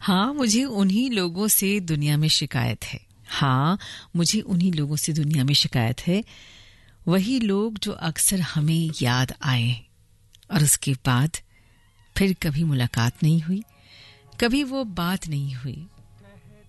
हाँ, मुझे उन्हीं लोगों से दुनिया में शिकायत है। हाँ, मुझे उन्हीं लोगों से दुनिया में शिकायत है। वही लोग जो अक्सर हमें याद आए और उसके बाद फिर कभी मुलाकात नहीं हुई, कभी वो बात नहीं हुई।